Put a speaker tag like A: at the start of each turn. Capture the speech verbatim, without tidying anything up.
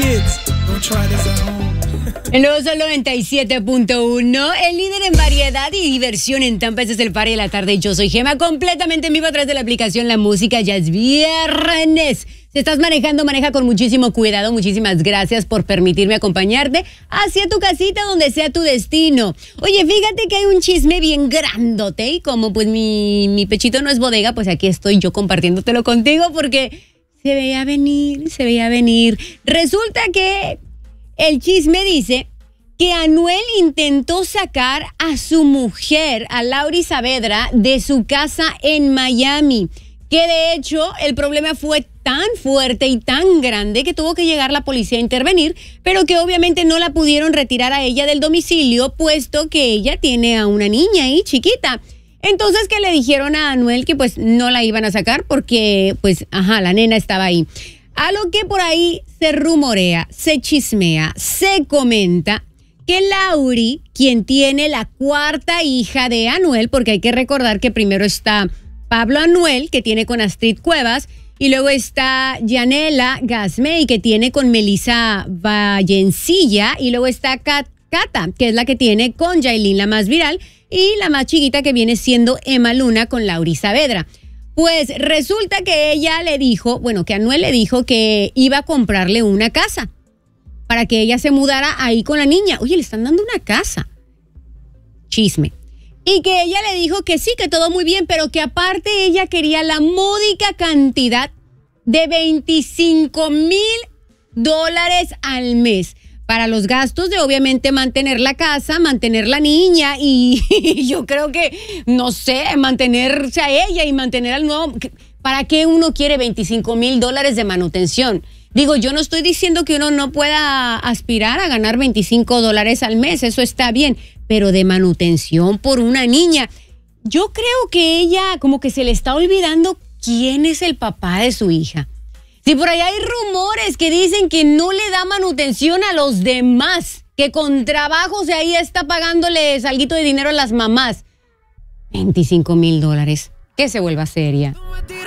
A: kids, don't try this at home.
B: El nuevo Sol noventa y siete punto uno, el líder en variedad y diversión en Tampa. Este es el Party de la Tarde. Yo soy Gema, completamente en vivo a través de la aplicación La Música. Ya es viernes. Si estás manejando, maneja con muchísimo cuidado. Muchísimas gracias por permitirme acompañarte hacia tu casita, donde sea tu destino. Oye, fíjate que hay un chisme bien grandote y como pues mi, mi pechito no es bodega, pues aquí estoy yo compartiéndotelo contigo porque se veía venir, se veía venir. Resulta que el chisme dice que Anuel intentó sacar a su mujer, a Lauri Saavedra, de su casa en Miami. Que de hecho el problema fue tan fuerte y tan grande que tuvo que llegar la policía a intervenir, pero que obviamente no la pudieron retirar a ella del domicilio, puesto que ella tiene a una niña ahí chiquita. Entonces que le dijeron a Anuel que pues no la iban a sacar porque pues ajá, la nena estaba ahí. A lo que por ahí se rumorea, se chismea, se comenta que Lauri, quien tiene la cuarta hija de Anuel, porque hay que recordar que primero está Pablo Anuel, que tiene con Astrid Cuevas, y luego está Yanela Gasmey, que tiene con Melissa Vallencilla, y luego está Kat, Cata, que es la que tiene con Yailin, la más viral, y la más chiquita que viene siendo Emma Luna con Lauri Saavedra. Pues resulta que ella le dijo, bueno, que Anuel le dijo que iba a comprarle una casa para que ella se mudara ahí con la niña. Oye, le están dando una casa. Chisme. Y que ella le dijo que sí, que todo muy bien, pero que aparte ella quería la módica cantidad de veinticinco mil dólares al mes para los gastos de obviamente mantener la casa, mantener la niña y, y yo creo que, no sé, mantenerse a ella y mantener al nuevo. ¿Para qué uno quiere veinticinco mil dólares de manutención? Digo, yo no estoy diciendo que uno no pueda aspirar a ganar veinticinco dólares al mes, eso está bien, pero de manutención por una niña. Yo creo que ella como que se le está olvidando quién es el papá de su hija. Si por ahí hay rumores que dicen que no le da manutención a los demás, que con trabajos de ahí está pagándoles alguito de dinero a las mamás. veinticinco mil dólares. Que se vuelva seria.